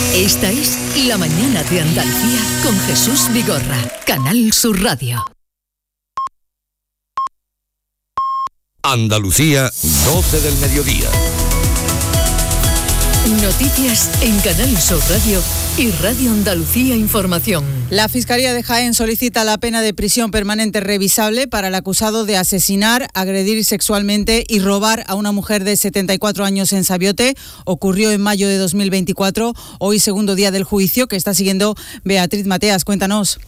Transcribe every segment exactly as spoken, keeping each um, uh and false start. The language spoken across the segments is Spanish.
Esta es La Mañana de Andalucía con Jesús Vigorra, Canal Sur Radio. Andalucía, doce del mediodía. Noticias en Canal Sur Radio y Radio Andalucía Información. La Fiscalía de Jaén solicita la pena de prisión permanente revisable para el acusado de asesinar, agredir sexualmente y robar a una mujer de setenta y cuatro años en Sabiote. Ocurrió en mayo de dos mil veinticuatro, hoy segundo día del juicio que está siguiendo Beatriz Mateas. Cuéntanos.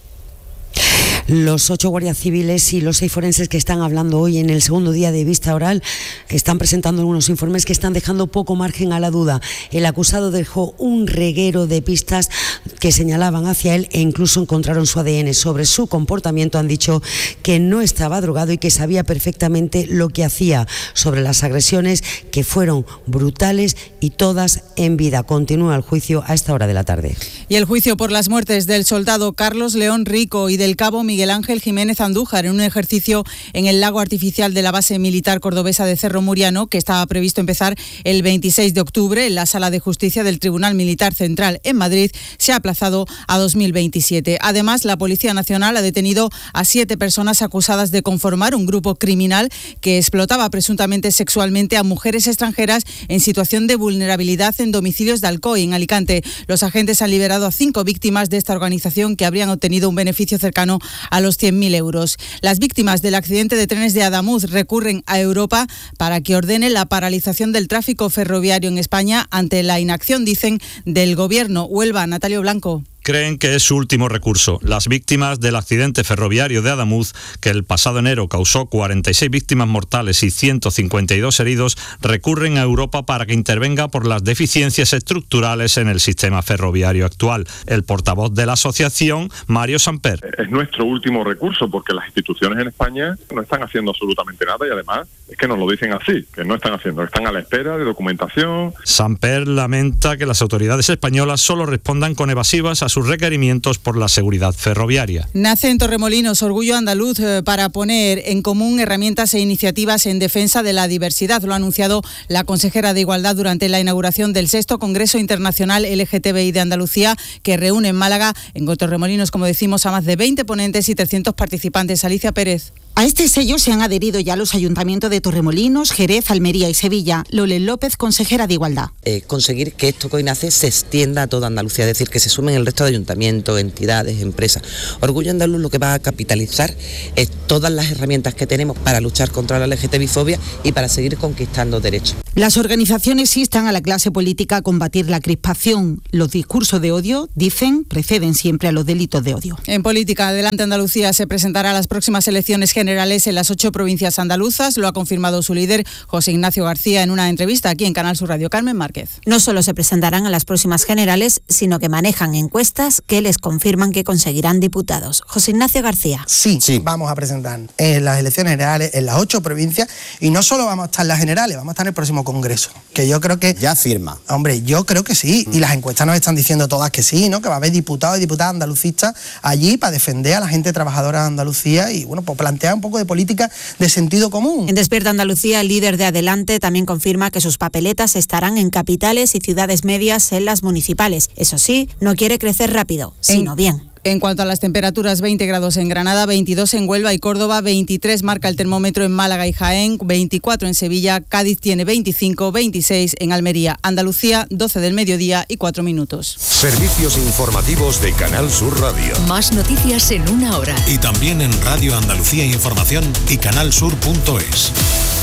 Los ocho guardias civiles y los seis forenses que están hablando hoy en el segundo día de vista oral están presentando algunos informes que están dejando poco margen a la duda. El acusado dejó un reguero de pistas que señalaban hacia él e incluso encontraron su A D N. Sobre su comportamiento han dicho que no estaba drogado y que sabía perfectamente lo que hacía. Sobre las agresiones, que fueron brutales y todas en vida. Continúa el juicio a esta hora de la tarde. Y el juicio por las muertes del soldado Carlos León Rico y del cabo Miguel Ángel Jiménez Andújar en un ejercicio en el lago artificial de la base militar cordobesa de Cerro Muriano, que estaba previsto empezar el veintiséis de octubre en la Sala de Justicia del Tribunal Militar Central en Madrid, se ha aplazado a dos mil veintisiete. Además, la Policía Nacional ha detenido a siete personas acusadas de conformar un grupo criminal que explotaba presuntamente sexualmente a mujeres extranjeras en situación de vulnerabilidad en domicilios de Alcoy, en Alicante. Los agentes han liberado a cinco víctimas de esta organización que habrían obtenido un beneficio cercano a los cien mil euros. Las víctimas del accidente de trenes de Adamuz recurren a Europa para que ordene la paralización del tráfico ferroviario en España ante la inacción, dicen, del Gobierno. Huelva, Natalio Blanco. Creen que es su último recurso. Las víctimas del accidente ferroviario de Adamuz, que el pasado enero causó cuarenta y seis víctimas mortales y ciento cincuenta y dos heridos, recurren a Europa para que intervenga por las deficiencias estructurales en el sistema ferroviario actual. El portavoz de la asociación, Mario Samper. Es nuestro último recurso porque las instituciones en España no están haciendo absolutamente nada y además es que nos lo dicen así, que no están haciendo, están a la espera de documentación. Samper lamenta que las autoridades españolas solo respondan con evasivas a sus requerimientos por la seguridad ferroviaria. Nace en Torremolinos Orgullo Andaluz eh, para poner en común herramientas e iniciativas en defensa de la diversidad. Lo ha anunciado la consejera de Igualdad durante la inauguración del sexto Congreso Internacional L G T B I de Andalucía, que reúne en Málaga, en Torremolinos, como decimos, a más de veinte ponentes y trescientos participantes. Alicia Pérez. A este sello se han adherido ya los ayuntamientos de Torremolinos, Jerez, Almería y Sevilla. Lolen López, consejera de Igualdad. Eh, conseguir que esto que hoy nace se extienda a toda Andalucía, es decir, que se sumen el resto de ayuntamientos, entidades, empresas. Orgullo Andaluz lo que va a capitalizar es todas las herramientas que tenemos para luchar contra la L G T B I fobia y para seguir conquistando derechos. Las organizaciones instan a la clase política a combatir la crispación. Los discursos de odio, dicen, preceden siempre a los delitos de odio. En política, Adelante Andalucía se presentará a las próximas elecciones generales en las ocho provincias andaluzas. Lo ha confirmado su líder, José Ignacio García, en una entrevista aquí en Canal Sur Radio. Carmen Márquez. No solo se presentarán a las próximas generales, sino que manejan encuestas que les confirman que conseguirán diputados. José Ignacio García. Sí, sí, vamos a presentar en las elecciones generales en las ocho provincias y no solo vamos a estar en las generales, vamos a estar en el próximo Congreso, que yo creo que... Ya firma. Hombre, yo creo que sí, mm. y las encuestas nos están diciendo todas que sí, ¿no? Que va a haber diputados y diputadas andalucistas allí para defender a la gente trabajadora de Andalucía y, bueno, pues plantear un poco de política de sentido común. En Despierta Andalucía, el líder de Adelante también confirma que sus papeletas estarán en capitales y ciudades medias en las municipales. Eso sí, no quiere crecer rápido, sino en... bien. En cuanto a las temperaturas, veinte grados en Granada, veintidós en Huelva y Córdoba, veintitrés marca el termómetro en Málaga y Jaén, veinticuatro en Sevilla, Cádiz tiene veinticinco, veintiséis en Almería, Andalucía, doce del mediodía y cuatro minutos. Servicios informativos de Canal Sur Radio. Más noticias en una hora. Y también en Radio Andalucía Información y canalsur punto es.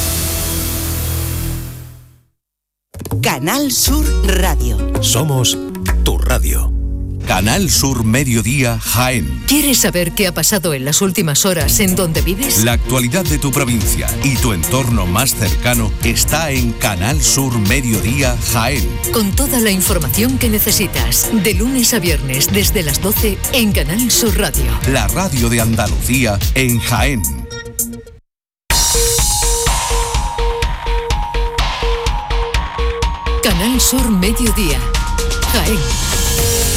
Canal Sur Radio. Somos tu radio. Canal Sur Mediodía Jaén. ¿Quieres saber qué ha pasado en las últimas horas en donde vives? La actualidad de tu provincia y tu entorno más cercano está en Canal Sur Mediodía Jaén. Con toda la información que necesitas, de lunes a viernes desde las doce en Canal Sur Radio. La radio de Andalucía en Jaén. Canal Sur Mediodía Jaén.